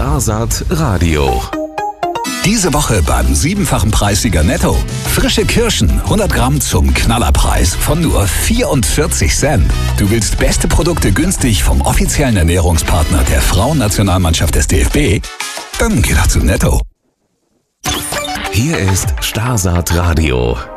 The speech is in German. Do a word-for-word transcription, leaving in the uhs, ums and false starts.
Starsaat Radio. Diese Woche beim siebenfachen Preissieger Netto. Frische Kirschen, hundert Gramm zum Knallerpreis von nur vierundvierzig Cent. Du willst beste Produkte günstig vom offiziellen Ernährungspartner der Frauennationalmannschaft des D F B? Dann geh doch zu Netto. Hier ist Starsaat Radio.